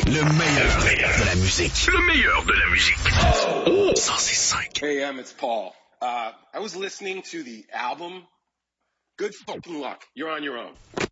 Le meilleur de la musique. Le meilleur de la musique. Oh! 106.5. Hey, it's Paul. I was listening to the album. Good fucking luck. You're on your own.